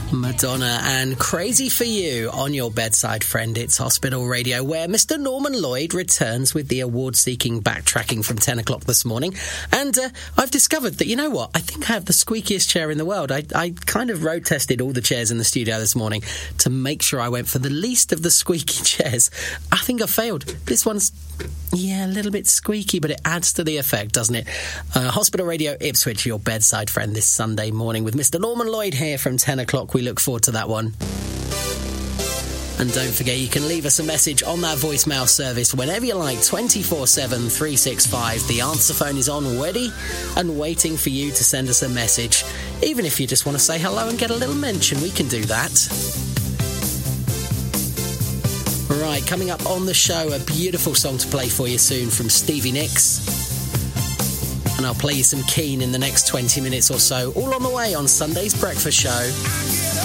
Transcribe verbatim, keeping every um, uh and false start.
Madonna and Crazy for You on your bedside friend. It's Hospital Radio, where Mister Norman Lloyd returns with the award-seeking backtracking from ten o'clock this morning. And uh, I've discovered that, you know what, I think I have the squeakiest chair in the world. I, I kind of road tested all the chairs in the studio this morning to make sure I went for the least of the squeaky chairs. I think I failed. This one's, yeah, a little bit squeaky, but it adds to the effect, doesn't it? Uh, Hospital Radio Ipswich, your bedside friend this Sunday morning with Mister Norman Lloyd here from ten o'clock. We look forward to that one. And don't forget, you can leave us a message on that voicemail service whenever you like, twenty-four seven, three sixty-five. The answer phone is on, ready and waiting for you to send us a message. Even if you just want to say hello and get a little mention, we can do that. Right, coming up on the show, a beautiful song to play for you soon from Stevie Nicks. And I'll play you some Keane in the next twenty minutes or so, all on the way on Sunday's Breakfast Show.